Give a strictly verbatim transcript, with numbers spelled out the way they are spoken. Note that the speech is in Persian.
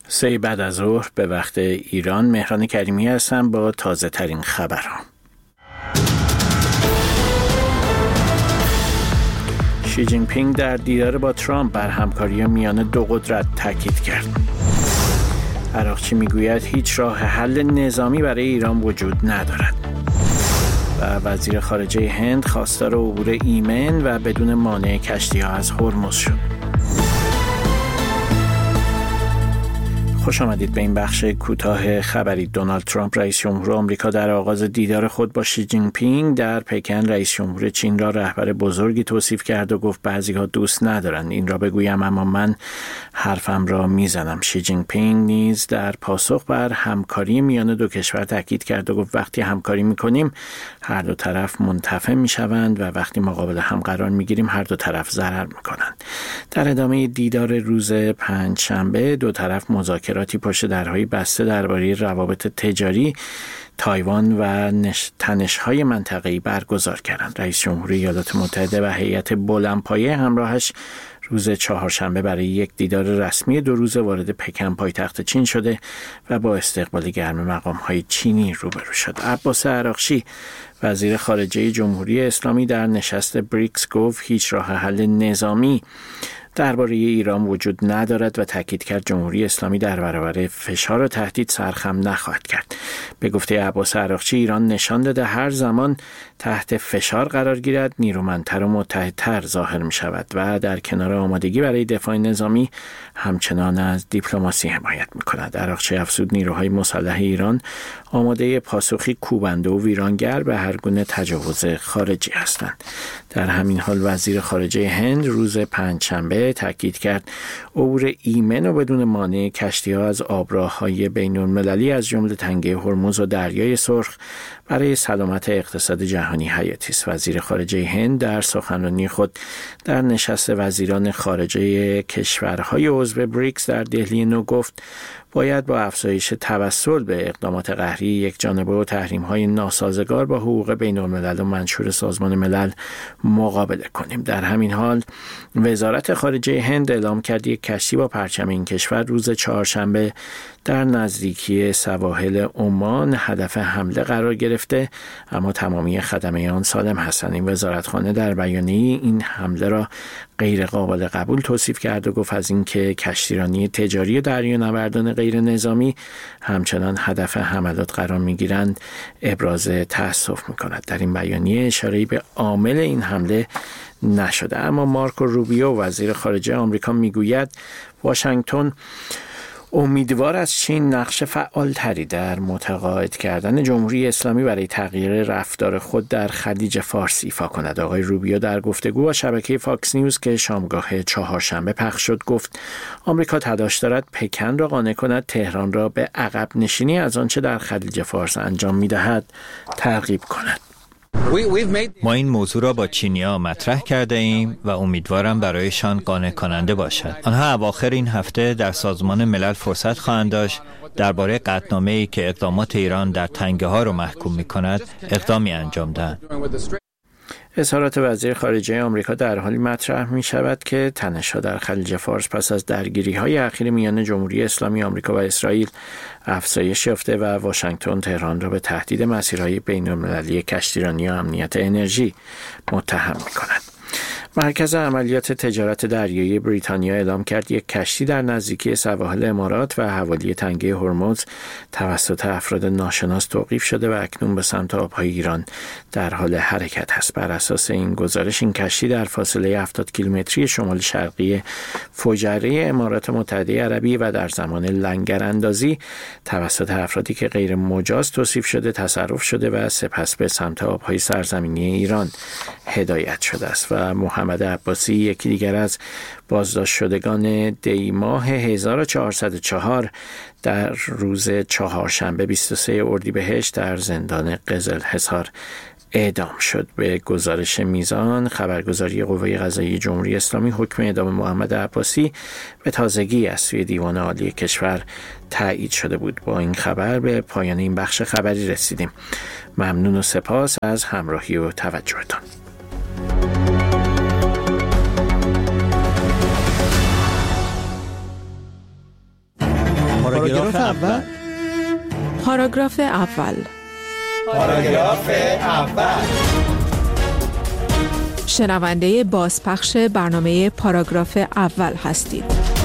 سه بعد از ظهر به وقت ایران، مهران کریمی هستم با تازه ترین خبرها. شی جین پینگ در دیدار با ترامپ بر همکاری میان دو قدرت تاکید کرد. عراقچی میگوید هیچ راه حل نظامی برای ایران وجود ندارد. و وزیر خارجه هند خواستار عبور ایمن و بدون مانع کشتی‌ها از هرمز شد. خوش آمدید به این بخش کوتاه خبری. دونالد ترامپ رئیس جمهور آمریکا در آغاز دیدار خود با شی جین پینگ در پکن رئیس جمهور چین را رهبر بزرگی توصیف کرد و گفت بعضی‌ها دوست ندارند این را بگویم اما من حرفم را میزنم. شی جین پینگ نیز در پاسخ بر همکاری میان دو کشور تاکید کرد و گفت وقتی همکاری میکنیم هر دو طرف منتفع میشوند و وقتی مقابل هم قرار میگیریم هر دو طرف ضرر میکنند. در ادامه دیدار روز پنجشنبه دو طرف مذاکره راتی پشت درهای بسته درباره روابط تجاری تایوان و تنش‌های منطقه‌ای برگزار کردند. رئیس جمهور ایالات متحده و هیئت بلندپایه همراهش روز چهارشنبه برای یک دیدار رسمی دو روزه وارد پکن پایتخت چین شده و با استقبال گرم مقام‌های چینی روبرو شد. عباس عراقچی وزیر خارجه جمهوری اسلامی در نشست بریکس گفت هیچ راه حل نظامی درباره ایران وجود ندارد و تاکید کرد جمهوری اسلامی در برابر فشار و تهدید سرخم نخواهد کرد. به گفته عباس عراقچی ایران نشان داده هر زمان تحت فشار قرار گیرد نیرومندتر و متحدتر ظاهر می شود و در کنار آمادگی برای دفاع نظامی همچنان از دیپلماسی حمایت می کند. عراقچی افزود نیروهای مسلح ایران آماده پاسخی کوبنده و ویرانگر به هر گونه تجاوز خارجی هستند. در همین حال وزیر خارجه هند روز پنجشنبه تاکید کرد عبور ایمن و بدون مانع کشتی‌ها از آبراه‌های بین‌المللی از جمله تنگه هرمز و دریای سرخ برای سلامت اقتصاد جهانی حیاتی است. وزیر خارجه هند در سخنرانی خود در نشست وزیران خارجه کشورهای عضو بریکس در دهلی نو گفت باید با افزایش توسل به اقدامات قهری یکجانبه و تحریم‌های ناسازگار با حقوق بین‌الملل و منشور سازمان ملل مقابله کنیم. در همین حال وزارت خارجه هند اعلام کرد یک کشتی با پرچم این کشور روز چهارشنبه در نزدیکی سواحل عمان هدف حمله قرار گرفته اما تمامی خدمه آن سالم هستند. این وزارتخانه در بیانیه این حمله را غیر قابل قبول توصیف کرد و گفت از اینکه کشتیرانی تجاری دریانوردان غیر نظامی همچنان هدف حملات قرار می‌گیرند ابراز تأسف می‌کند. در این بیانیه اشاره‌ای به عامل این حمله نشده اما مارکو روبیو وزیر خارجه آمریکا میگوید واشنگتن امیدوار از چین نقش فعالتری در متقاعد کردن جمهوری اسلامی برای تغییر رفتار خود در خلیج فارس ایفا کند. آقای روبیو در گفتگو با شبکه فاکس نیوز که شامگاه چهارشنبه پخش شد گفت آمریکا تلاش دارد پکن را قانع کند تهران را به عقب نشینی از آنچه در خلیج فارس انجام می‌دهد ترغیب کند. ما این موضوع را با چینی‌ها مطرح کرده ایم و امیدوارم برایشان قانع کننده باشد. آنها اواخر این هفته در سازمان ملل فرصت خواهند داشت درباره قطعنامه‌ای که اقدامات ایران در تنگه ها را محکوم می‌کند اقدامی انجام دهند. اظهارات وزیر خارجه آمریکا در حالی مطرح می شود که تنش‌ها در خلیج فارس پس از درگیری‌های اخیر میان جمهوری اسلامی آمریکا و اسرائیل افزایش یافته و واشنگتن تهران را به تهدید مسیرهای بین‌المللی کشتیرانی و امنیت انرژی متهم می‌کند. مرکز عملیات تجارت دریایی بریتانیا اعلام کرد یک کشتی در نزدیکی سواحل امارات و حوالی تنگه هرمز توسط افراد ناشناس توقیف شده و اکنون به سمت آبهای ایران در حال حرکت است. بر اساس این گزارش این کشتی در فاصله هفتاد کیلومتری شمال شرقی فجایع امارات متحده عربی و در زمان لنگراندازی توسط افرادی که غیر مجاز توصیف شده تصرف شده و سپس به سمت آبهای سرزمینی ایران هدایت شده است. و محمد عباسی یکی دیگر از بازداشت شدگان دی ماه هزار و چهارصد و چهار در روز چهارشنبه بیست و سوم اردیبهشت در زندان قزلحصار اعدام شد. به گزارش میزان خبرگزاری قوه قضاییه جمهوری اسلامی حکم اعدام محمد عباسی به تازگی از سوی دیوان عالی کشور تایید شده بود. با این خبر به پایان این بخش خبری رسیدیم. ممنون و سپاس از همراهی و توجهتان. پاراگراف اول. پاراگراف اول. پاراگراف اول. شنونده بازپخش برنامه پاراگراف اول هستید.